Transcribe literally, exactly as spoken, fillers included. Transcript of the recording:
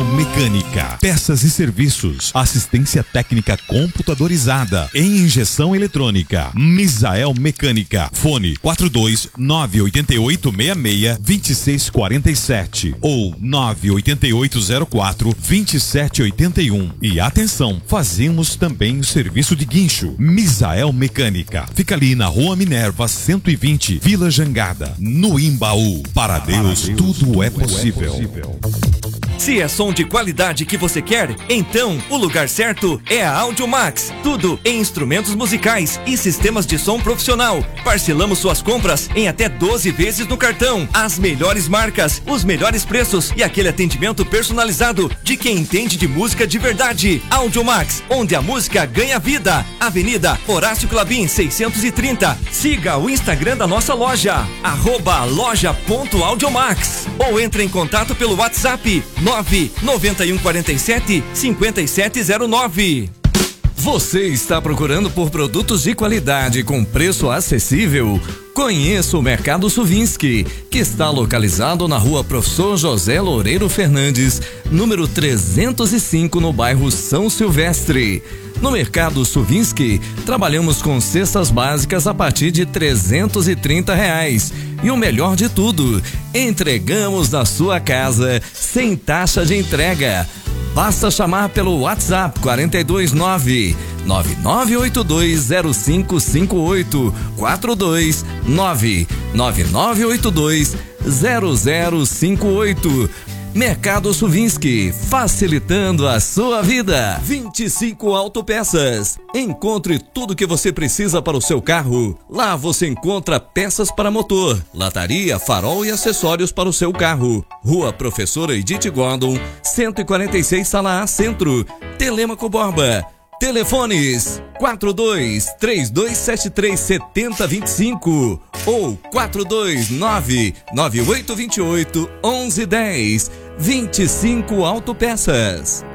Misael Mecânica, peças e serviços, assistência técnica computadorizada, em injeção eletrônica. Misael Mecânica, fone quatro dois nove oito oito seis seis dois seis quatro sete ou nove oito oito zero quatro dois sete oito um. E atenção, fazemos também o serviço de guincho. Misael Mecânica, fica ali na Rua Minerva cento e vinte, Vila Jangada, no Imbaú. Para Deus, tudo é possível. Se é som de qualidade que você quer, então o lugar certo é a Audiomax. Tudo em instrumentos musicais e sistemas de som profissional. Parcelamos suas compras em até doze vezes no cartão. As melhores marcas, os melhores preços e aquele atendimento personalizado de quem entende de música de verdade. Audiomax, onde a música ganha vida. Avenida Horácio Clabin seiscentos e trinta. Siga o Instagram da nossa loja, arroba loja.audiomax, ou entre em contato pelo WhatsApp nove nove um quatro sete cinco sete zero nove. Você está procurando por produtos de qualidade com preço acessível? Conheça o Mercado Suvinski, que está localizado na Rua Professor José Loureiro Fernandes, número trezentos e cinco, no bairro São Silvestre. No Mercado Suvinski, trabalhamos com cestas básicas a partir de trezentos e trinta reais. E o melhor de tudo, entregamos na sua casa sem taxa de entrega. Basta chamar pelo WhatsApp quatro dois nove nove nove oito dois zero cinco cinco oito, quatro dois nove nove nove oito dois zero zero cinco oito. Mercado Suvinski, facilitando a sua vida. vinte e cinco Autopeças. Encontre tudo que você precisa para o seu carro. Lá você encontra peças para motor, lataria, farol e acessórios para o seu carro. Rua Professora Edith Gordon, cento e quarenta e seis, Sala A, Centro. Telêmaco Borba. Telefones quatro dois três dois sete três sete zero dois cinco ou quatro dois nove nove oito dois oito um um um zero. vinte e cinco Autopeças.